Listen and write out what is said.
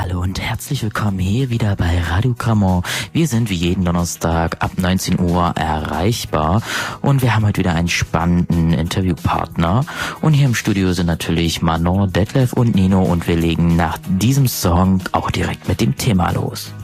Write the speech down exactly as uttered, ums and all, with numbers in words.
Hallo und herzlich willkommen hier wieder bei Radio Cremant. Wir sind wie jeden Donnerstag ab neunzehn Uhr erreichbar und wir haben heute wieder einen spannenden Interviewpartner. Und hier im Studio sind natürlich Manon, Detlef und Nino und wir legen nach diesem Song auch direkt mit dem Thema los.